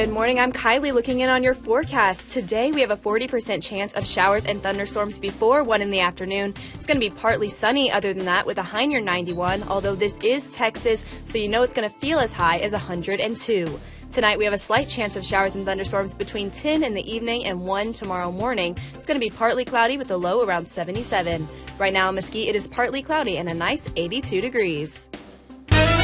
Good morning, I'm Kylie looking in on your forecast. Today we have a 40% chance of showers and thunderstorms before 1 in the afternoon. It's going to be partly sunny other than that with a high near 91, although this is Texas, so you know it's going to feel as high as 102. Tonight we have a slight chance of showers and thunderstorms between 10 in the evening and 1 tomorrow morning. It's going to be partly cloudy with a low around 77. Right now in Mesquite it is partly cloudy and a nice 82 degrees.